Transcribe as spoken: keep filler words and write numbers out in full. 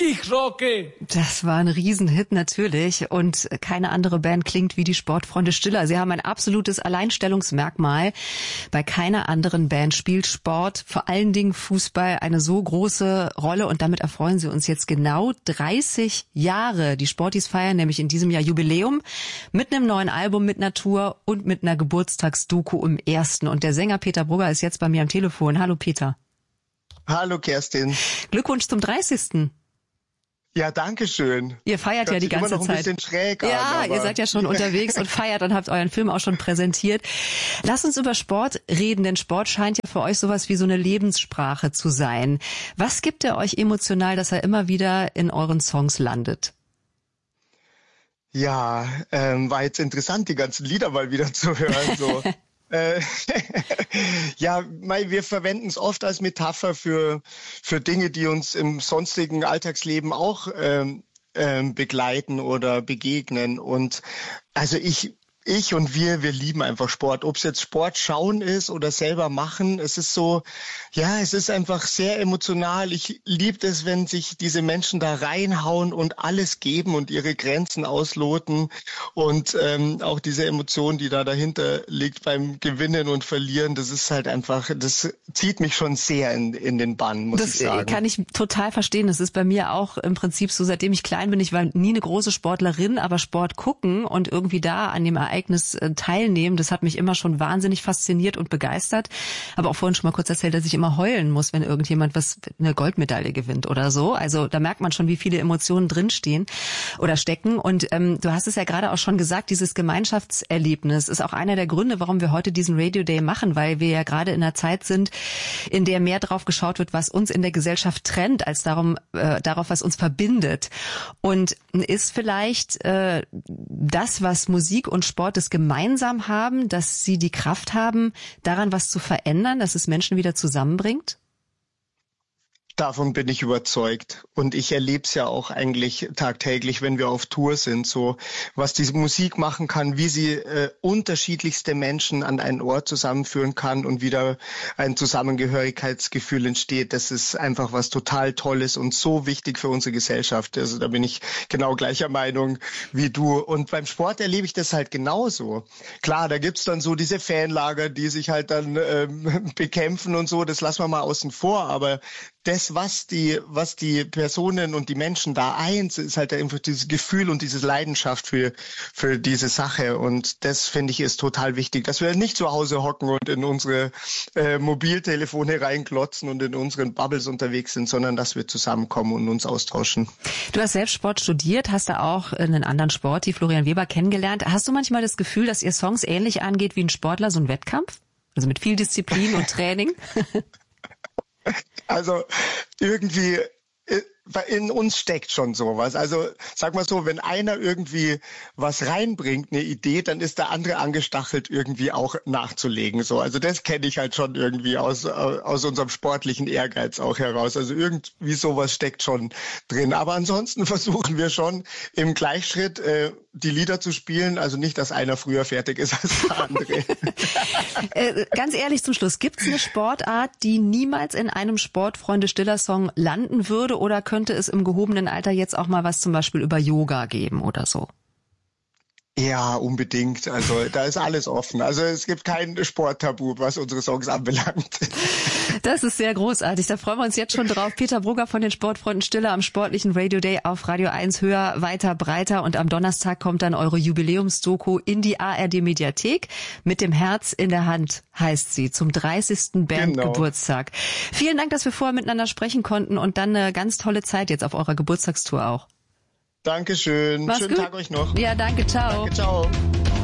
Ich rocke. Das war ein Riesenhit natürlich und keine andere Band klingt wie die Sportfreunde Stiller. Sie haben ein absolutes Alleinstellungsmerkmal. Bei keiner anderen Band spielt Sport, vor allen Dingen Fußball, eine so große Rolle und damit erfreuen sie uns jetzt genau dreißig Jahre. Die Sporties feiern nämlich in diesem Jahr Jubiläum mit einem neuen Album, mit einer Tour und mit einer Geburtstagsdoku im ersten. Und der Sänger Peter Brugger ist jetzt bei mir am Telefon. Hallo Peter. Hallo Kerstin. Glückwunsch zum dreißigsten Ja, danke schön. Ihr feiert ja die ganze immer noch ein Zeit. Bisschen schräg an, ja, aber ihr seid ja schon unterwegs und feiert und habt euren Film auch schon präsentiert. Lasst uns über Sport reden, denn Sport scheint ja für euch sowas wie so eine Lebenssprache zu sein. Was gibt er euch emotional, dass er immer wieder in euren Songs landet? Ja, ähm, war jetzt interessant, die ganzen Lieder mal wieder zu hören. So. Äh, ja, wir verwenden es oft als Metapher für für Dinge, die uns im sonstigen Alltagsleben auch ähm, ähm, begleiten oder begegnen. Und also ich ich und wir, wir lieben einfach Sport. Ob es jetzt Sport schauen ist oder selber machen, es ist so, ja, es ist einfach sehr emotional. Ich liebe es, wenn sich diese Menschen da reinhauen und alles geben und ihre Grenzen ausloten und ähm, auch diese Emotion, die da dahinter liegt beim Gewinnen und Verlieren, das ist halt einfach, das zieht mich schon sehr in, in den Bann, muss das ich sagen. Das kann ich total verstehen. Das ist bei mir auch im Prinzip so, seitdem ich klein bin. Ich war nie eine große Sportlerin, aber Sport gucken und irgendwie da an dem Ereignis teilnehmen, das hat mich immer schon wahnsinnig fasziniert und begeistert. Aber auch vorhin schon mal kurz erzählt, dass ich immer heulen muss, wenn irgendjemand was eine Goldmedaille gewinnt oder so. Also da merkt man schon, wie viele Emotionen drinstehen oder stecken. Und ähm, du hast es ja gerade auch schon gesagt, dieses Gemeinschaftserlebnis ist auch einer der Gründe, warum wir heute diesen Radio Day machen, weil wir ja gerade in einer Zeit sind, in der mehr drauf geschaut wird, was uns in der Gesellschaft trennt, als darum äh, darauf, was uns verbindet. Und ist vielleicht äh, das, was Musik und Sport das gemeinsam haben, dass sie die Kraft haben, daran was zu verändern, dass es Menschen wieder zusammenbringt? Davon bin ich überzeugt. Und ich erlebe es ja auch eigentlich tagtäglich, wenn wir auf Tour sind, so was diese Musik machen kann, wie sie äh, unterschiedlichste Menschen an einen Ort zusammenführen kann und wieder ein Zusammengehörigkeitsgefühl entsteht. Das ist einfach was total Tolles und so wichtig für unsere Gesellschaft. Also da bin ich genau gleicher Meinung wie du. Und beim Sport erlebe ich das halt genauso. Klar, da gibt's dann so diese Fanlager, die sich halt dann ähm, bekämpfen und so. Das lassen wir mal außen vor. Aber das, was die, was die Personen und die Menschen da eins, ist halt einfach dieses Gefühl und diese Leidenschaft für, für diese Sache. Und das, finde ich, ist total wichtig, dass wir nicht zu Hause hocken und in unsere äh, Mobiltelefone reinklotzen und in unseren Bubbles unterwegs sind, sondern dass wir zusammenkommen und uns austauschen. Du hast selbst Sport studiert, hast da auch einen anderen Sport, die Florian Weber, kennengelernt. Hast du manchmal das Gefühl, dass ihr Songs ähnlich angeht wie ein Sportler, so ein Wettkampf? Also mit viel Disziplin und Training? Also irgendwie in uns steckt schon sowas. Also sag mal so, wenn einer irgendwie was reinbringt, eine Idee, dann ist der andere angestachelt, irgendwie auch nachzulegen. So, also das kenne ich halt schon irgendwie aus aus unserem sportlichen Ehrgeiz auch heraus. Also irgendwie sowas steckt schon drin. Aber ansonsten versuchen wir schon im Gleichschritt äh, die Lieder zu spielen. Also nicht, dass einer früher fertig ist als der andere. äh, ganz ehrlich zum Schluss, gibt es eine Sportart, die niemals in einem Sportfreunde-Stiller-Song landen würde, oder könnte es im gehobenen Alter jetzt auch mal was zum Beispiel über Yoga geben oder so? Ja, unbedingt. Also da ist alles offen. Also es gibt kein Sporttabu, was unsere Songs anbelangt. Das ist sehr großartig. Da freuen wir uns jetzt schon drauf. Peter Brugger von den Sportfreunden Stiller am sportlichen Radio Day auf Radio eins, höher, weiter, breiter. Und am Donnerstag kommt dann eure Jubiläumsdoku in die A R D-Mediathek. Mit dem Herz in der Hand heißt sie, zum dreißigsten Bandgeburtstag. Genau. Vielen Dank, dass wir vorher miteinander sprechen konnten und dann eine ganz tolle Zeit jetzt auf eurer Geburtstagstour auch. Dankeschön. Mach's Schönen gut. Tag euch noch. Ja, danke. Ciao. Danke, ciao.